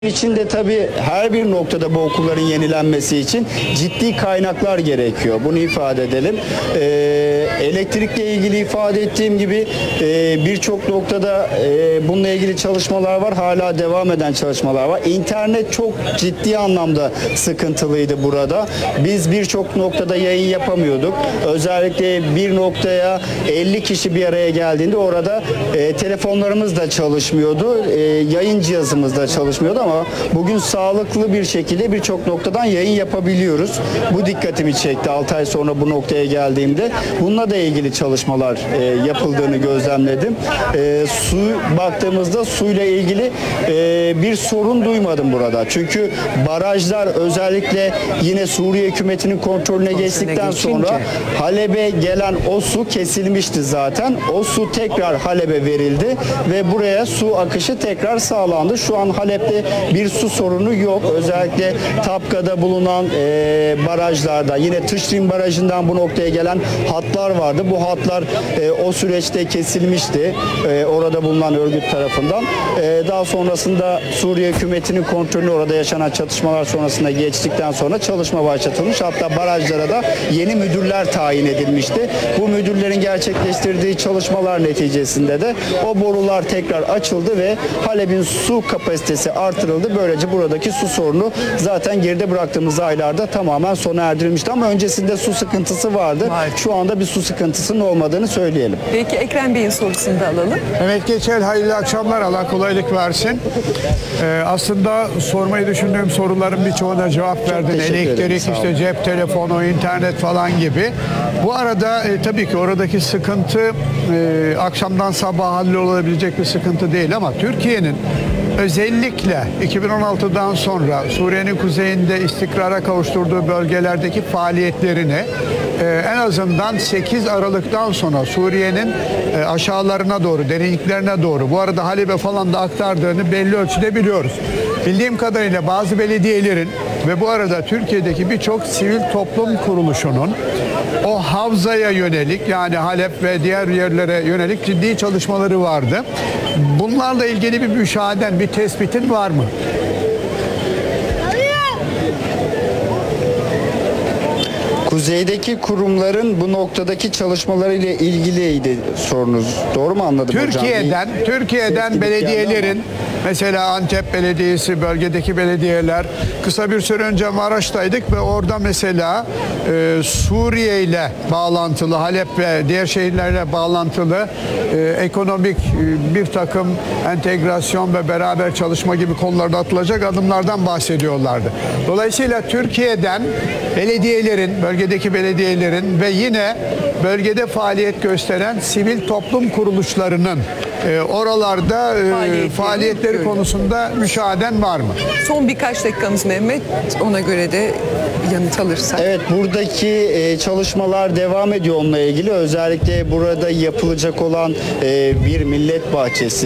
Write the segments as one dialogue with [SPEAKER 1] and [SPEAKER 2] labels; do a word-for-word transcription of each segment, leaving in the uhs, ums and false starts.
[SPEAKER 1] İçinde tabii her bir noktada bu okulların yenilenmesi için ciddi kaynaklar gerekiyor. Bunu ifade edelim. Ee, elektrikle ilgili ifade ettiğim gibi e, birçok noktada e, bununla ilgili çalışmalar var. Hala devam eden çalışmalar var. İnternet çok ciddi anlamda sıkıntılıydı burada. Biz birçok noktada yayın yapamıyorduk. Özellikle bir noktaya elli kişi bir araya geldiğinde orada e, telefonlarımız da çalışmıyordu. E, yayın cihazımız da çalışmıyordu ama Ama bugün sağlıklı bir şekilde birçok noktadan yayın yapabiliyoruz. Bu dikkatimi çekti altı ay sonra bu noktaya geldiğimde. Bununla da ilgili çalışmalar e, yapıldığını gözlemledim. E, su baktığımızda suyla ilgili e, bir sorun duymadım burada. Çünkü barajlar özellikle yine Suriye hükümetinin kontrolüne geçtikten sonra Halep'e gelen o su kesilmişti zaten. O su tekrar Halep'e verildi ve buraya su akışı tekrar sağlandı. Şu an Halep'te bir su sorunu yok. Özellikle Tapka'da bulunan e, barajlarda yine Tışrin Barajı'ndan bu noktaya gelen hatlar vardı. Bu hatlar e, o süreçte kesilmişti. E, orada bulunan örgüt tarafından. E, daha sonrasında Suriye hükümetinin kontrolünü orada yaşanan çatışmalar sonrasında geçtikten sonra çalışma başlatılmış. Hatta barajlara da yeni müdürler tayin edilmişti. Bu müdürlerin gerçekleştirdiği çalışmalar neticesinde de o borular tekrar açıldı ve Halep'in su kapasitesi artırıldı. Böylece buradaki su sorunu zaten geride bıraktığımız aylarda tamamen sona erdirilmişti ama öncesinde su sıkıntısı vardı.
[SPEAKER 2] Var.
[SPEAKER 1] Şu anda bir su sıkıntısının olmadığını söyleyelim.
[SPEAKER 2] Peki Ekrem Bey'in sorusunu da alalım.
[SPEAKER 3] Evet Geçel, hayırlı akşamlar, Allah kolaylık versin. Ee, aslında sormayı düşündüğüm soruların birçoğuna cevap verdin.
[SPEAKER 1] teşekkür ederim,
[SPEAKER 3] Elektrik,
[SPEAKER 1] sağ olun.
[SPEAKER 3] işte cep telefonu, internet falan gibi. Bu arada e, tabii ki oradaki sıkıntı e, akşamdan sabaha hallolabilecek bir sıkıntı değil ama Türkiye'nin özellikle iki bin on altıdan sonra Suriye'nin kuzeyinde istikrara kavuşturduğu bölgelerdeki faaliyetlerini e, en azından sekiz Aralık'tan sonra Suriye'nin e, aşağılarına doğru, derinliklerine doğru, bu arada Halep'e falan da aktardığını belli ölçüde biliyoruz. Bildiğim kadarıyla bazı belediyelerin ve bu arada Türkiye'deki birçok sivil toplum kuruluşunun o havzaya yönelik, yani Halep ve diğer yerlere yönelik ciddi çalışmaları vardı. Bunlarla ilgili bir müşaheden, bir tespitin var mı?
[SPEAKER 1] Kuzeydeki kurumların bu noktadaki çalışmalarıyla ilgiliydi sorunuz. Doğru mu anladım hocam?
[SPEAKER 3] Türkiye'den,
[SPEAKER 1] Bir
[SPEAKER 3] Türkiye'den
[SPEAKER 1] ses gidip
[SPEAKER 3] belediyelerin,
[SPEAKER 1] geldi
[SPEAKER 3] mesela Antep Belediyesi, bölgedeki belediyeler, kısa bir süre önce Maraş'taydık ve orada mesela e, Suriye ile bağlantılı, Halep ve diğer şehirlerle bağlantılı e, ekonomik e, bir takım entegrasyon ve beraber çalışma gibi konularda atılacak adımlardan bahsediyorlardı. Dolayısıyla Türkiye'den belediyelerin, bölgedeki belediyelerin ve yine bölgede faaliyet gösteren sivil toplum kuruluşlarının e, oralarda e,
[SPEAKER 2] Faaliyetleri
[SPEAKER 3] faaliyetleri
[SPEAKER 2] görüyorum.
[SPEAKER 3] konusunda müşaheden var mı?
[SPEAKER 2] Son birkaç dakikamız Mehmet. Ona göre de yanıt alırsak.
[SPEAKER 1] Evet, buradaki e, çalışmalar devam ediyor onunla ilgili. Özellikle burada yapılacak olan e, bir millet bahçesi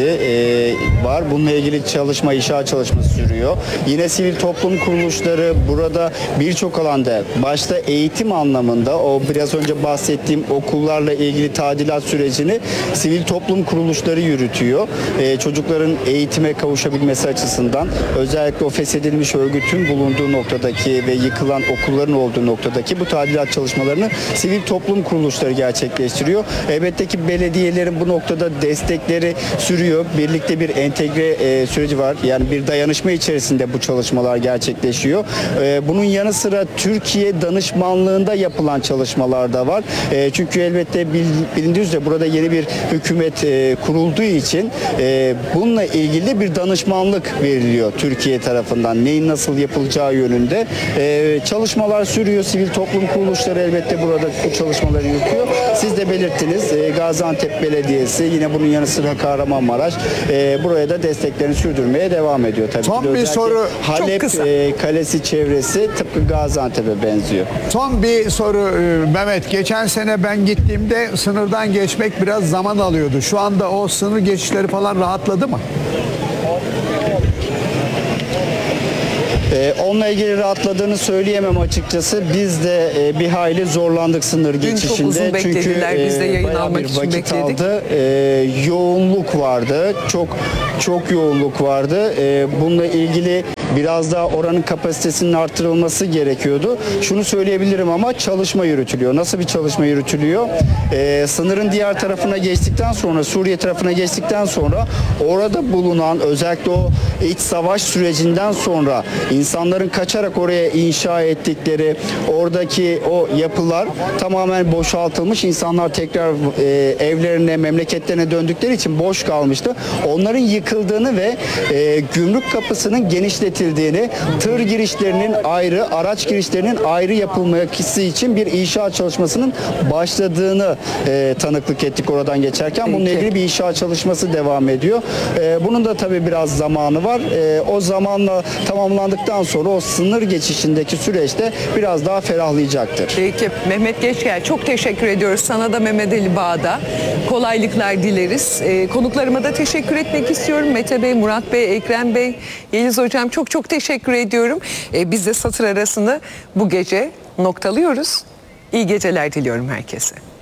[SPEAKER 1] e, var. Bununla ilgili çalışma, inşaat çalışması sürüyor. Yine sivil toplum kuruluşları burada birçok alanda, başta eğitim anlamında o biraz önce bahsettiğim okullarla ilgili tadilat sürecini sivil toplum kuruluşları yürütüyor. E, çocukların eğitime kavuşabilmesi açısından özellikle o feshedilmiş örgütün bulunduğu noktadaki ve yıkılan okulların olduğu noktadaki bu tadilat çalışmalarını sivil toplum kuruluşları gerçekleştiriyor. Elbette ki belediyelerin bu noktada destekleri sürüyor. Birlikte bir entegre e, süreci var. Yani bir dayanışma içerisinde bu çalışmalar gerçekleşiyor. E, bunun yanı sıra Türkiye danışmanlığında yapılan çalışmalar da var. E, çünkü elbette bil, bilindiği üzere burada yeni bir hükümet e, kurulduğu için e, bununla ilgili bir danışmanlık veriliyor Türkiye tarafından. Neyin nasıl yapılacağı yönünde. E, çalışmalar sürüyor. Sivil toplum kuruluşları elbette burada bu çalışmaları yürütüyor. Siz de belirttiniz. E, Gaziantep Belediyesi, yine bunun yanı sıra Kahramanmaraş e, buraya da desteklerini sürdürmeye devam ediyor tabii.
[SPEAKER 3] Son
[SPEAKER 1] ki.
[SPEAKER 3] bir
[SPEAKER 1] Özellikle
[SPEAKER 3] soru.
[SPEAKER 1] Halep
[SPEAKER 2] Çok kısa.
[SPEAKER 1] e, kalesi çevresi tıpkı Gaziantep'e benziyor.
[SPEAKER 3] Son bir soru e, Mehmet. Geçen sene ben gittiğimde sınırdan geçmek biraz zaman alıyordu. Şu anda o sınır geçişleri falan rahatladı mı?
[SPEAKER 1] E, onunla ilgili rahatladığını söyleyemem açıkçası. Biz de e, bir hayli zorlandık sınır
[SPEAKER 2] çok
[SPEAKER 1] geçişinde.
[SPEAKER 2] uzun beklediler. Biz de
[SPEAKER 1] e,
[SPEAKER 2] yayın
[SPEAKER 1] bayağı
[SPEAKER 2] almak
[SPEAKER 1] bir
[SPEAKER 2] için
[SPEAKER 1] vakit
[SPEAKER 2] bekledik.
[SPEAKER 1] aldı. E, yoğunluk vardı. Çok çok yoğunluk vardı. E, bununla ilgili biraz daha oranın kapasitesinin artırılması gerekiyordu. Şunu söyleyebilirim ama çalışma yürütülüyor. Nasıl bir çalışma yürütülüyor? E, sınırın diğer tarafına geçtikten sonra, Suriye tarafına geçtikten sonra orada bulunan, özellikle o iç savaş sürecinden sonra insanların kaçarak oraya inşa ettikleri oradaki o yapılar tamamen boşaltılmış. İnsanlar tekrar e, evlerine, memleketlerine döndükleri için boş kalmıştı. Onların yıkıldığını ve e, gümrük kapısının genişletildiğini, tır girişlerinin ayrı, araç girişlerinin ayrı yapılması için bir inşaat çalışmasının başladığını e, tanıklık ettik oradan geçerken. Bununla
[SPEAKER 2] Peki.
[SPEAKER 1] ilgili bir inşaat çalışması devam ediyor. E, bunun da tabii biraz zamanı var. E, o zamanla tamamlandıktan sonra o sınır geçişindeki süreçte biraz daha ferahlayacaktır.
[SPEAKER 2] Peki Mehmet Geçgel, çok teşekkür ediyoruz. Sana da Mehmet Ali Bağ'da kolaylıklar dileriz. Ee, konuklarıma da teşekkür etmek istiyorum. Mete Bey, Murat Bey, Ekrem Bey, Yeliz Hocam çok çok teşekkür ediyorum. Ee, biz de satır arasını bu gece noktalıyoruz. İyi geceler diliyorum herkese.